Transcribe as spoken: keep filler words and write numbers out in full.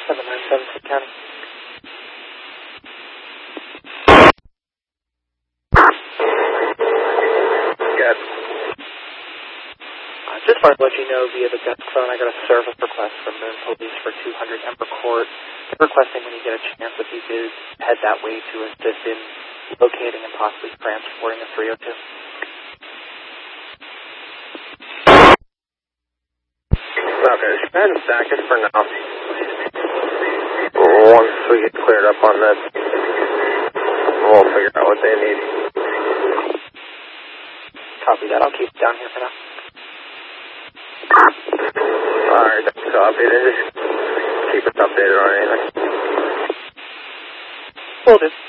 seven nine seven, County. Good. Uh, just wanted to let you know via the desk phone, I got a service request from Moon Police for two hundred Ember Court. They're requesting when you get a chance if you could head that way to assist in locating and possibly transporting a three oh two. Okay, just go ahead and stack it for now. Once we get cleared up on this, we'll figure out what they need. Copy that. I'll keep it down here for now. Alright, that's copied. And just keep us updated on anything. Will do.